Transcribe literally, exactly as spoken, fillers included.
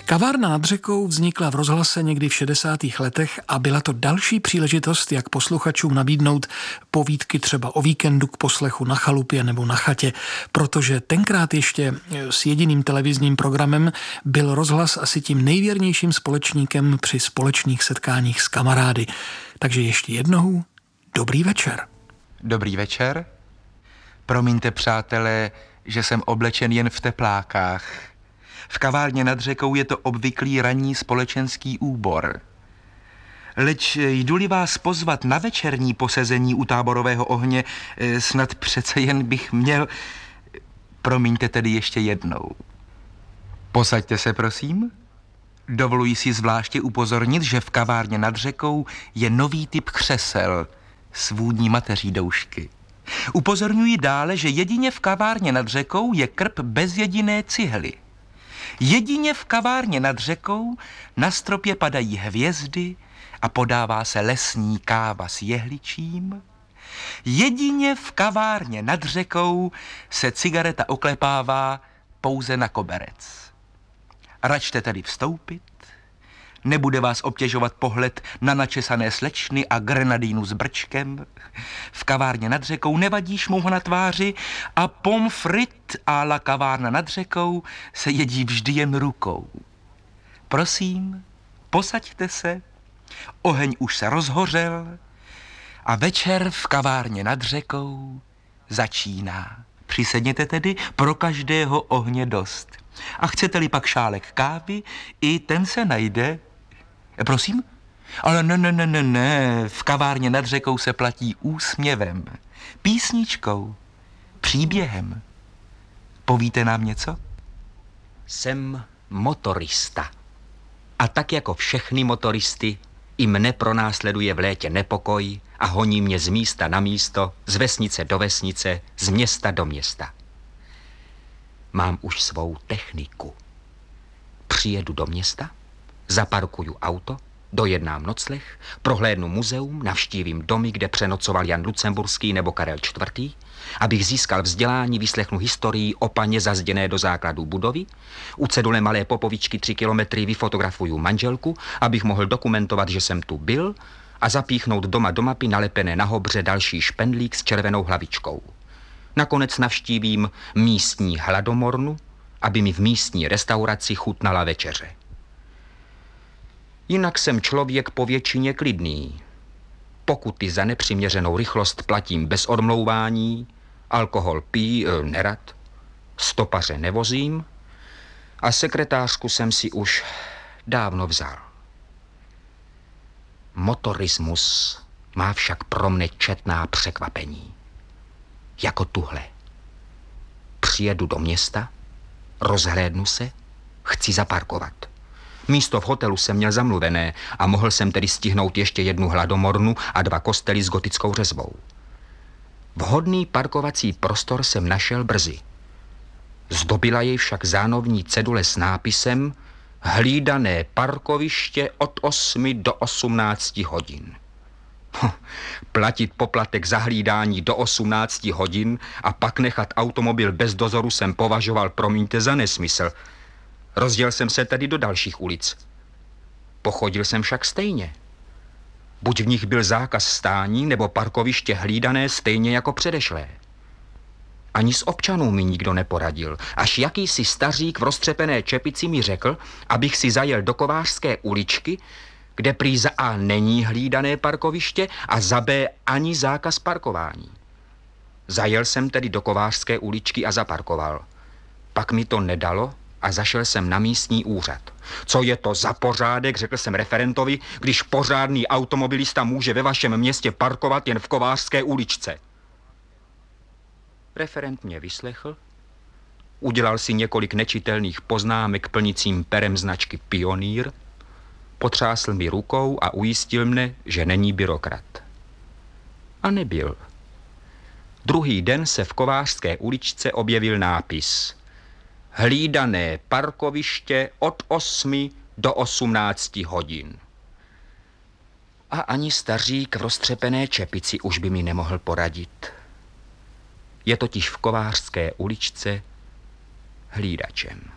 Kavárna nad řekou vznikla v rozhlase někdy v šedesátých letech a byla to další příležitost, jak posluchačům nabídnout povídky třeba o víkendu k poslechu na chalupě nebo na chatě, protože tenkrát ještě s jediným televizním programem byl rozhlas asi tím nejvěrnějším společníkem při společných setkáních s kamarády. Takže ještě jednou dobrý večer. Dobrý večer. Promiňte, přátelé, že jsem oblečen jen v teplákách. V kavárně nad řekou je to obvyklý ranní společenský úbor. Leč jdu-li vás pozvat na večerní posezení u táborového ohně, snad přece jen bych měl... Promiňte tedy ještě jednou. Posaďte se, prosím. Dovoluji si zvláště upozornit, že v kavárně nad řekou je nový typ křesel s vůní mateří doušky. Upozorňuji dále, že jedině v kavárně nad řekou je krb bez jediné cihly. Jedině v kavárně nad řekou na stropě padají hvězdy a podává se lesní káva s jehličím. Jedině v kavárně nad řekou se cigareta oklepává pouze na koberec. Račte tedy vstoupit, nebude vás obtěžovat pohled na načesané slečny a grenadínu s brčkem. V kavárně nad řekou nevadí šmouha na tváři a pommes frites a la kavárna nad řekou se jedí vždy jen rukou. Prosím, posaďte se, oheň už se rozhořel a večer v kavárně nad řekou začíná. Přisedněte tedy, pro každého ohně dost. A chcete-li pak šálek kávy, i ten se najde. Prosím? Ale ne, ne, ne, ne, ne, v kavárně nad řekou se platí úsměvem, písničkou, příběhem. Povíte nám něco? Jsem motorista. A tak jako všechny motoristy, i mne pronásleduje v létě nepokoj a honí mě z místa na místo, z vesnice do vesnice, z města do města. Mám už svou techniku. Přijedu do města, zaparkuju auto, dojednám nocleh, prohlédnu muzeum, navštívím domy, kde přenocoval Jan Lucemburský nebo Karel čtvrtý. Abych získal vzdělání, vyslechnu historii o paně zazděné do základů budovy, u cedule Malé Popovičky tři kilometry vyfotografuju manželku, abych mohl dokumentovat, že jsem tu byl, a zapíchnout doma do mapy nalepené na hobře další špendlík s červenou hlavičkou. Nakonec navštívím místní hladomornu, aby mi v místní restauraci chutnala večeře. Jinak jsem člověk po většině klidný. Pokuty za nepřiměřenou rychlost platím bez odmlouvání, alkohol pí, e, nerad, stopaře nevozím a sekretářku jsem si už dávno vzal. Motorismus má však pro mne četná překvapení. Jako tuhle. Přijedu do města, rozhlédnu se, chci zaparkovat. Místo v hotelu jsem měl zamluvené a mohl jsem tedy stihnout ještě jednu hladomornu a dva kostely s gotickou řezbou. Vhodný parkovací prostor jsem našel brzy. Zdobila jej však zánovní cedule s nápisem Hlídané parkoviště od osmi do osmnácti hodin. Hm, platit poplatek za hlídání do osmnácti hodin a pak nechat automobil bez dozoru jsem považoval, promiňte, za nesmysl. Rozděl jsem se tedy do dalších ulic. Pochodil jsem však stejně. Buď v nich byl zákaz stání, nebo parkoviště hlídané stejně jako předešlé. Ani z občanů mi nikdo neporadil, až jakýsi stařík v roztřepené čepici mi řekl, abych si zajel do Kovářské uličky, kde prý za A není hlídané parkoviště a za B ani zákaz parkování. Zajel jsem tedy do Kovářské uličky a zaparkoval. Pak mi to nedalo a zašel jsem na místní úřad. Co je to za pořádek, řekl jsem referentovi, když pořádný automobilista může ve vašem městě parkovat jen v Kovářské uličce. Referent mě vyslechl, udělal si několik nečitelných poznámek plnicím perem značky Pionýr, potřásl mi rukou a ujistil mne, že není byrokrat. A nebyl. Druhý den se v Kovářské uličce objevil nápis Hlídané parkoviště od osmi do osmnácti hodin. A ani stařík v roztřepené čepici už by mi nemohl poradit. Je totiž v Kovářské uličce hlídačem.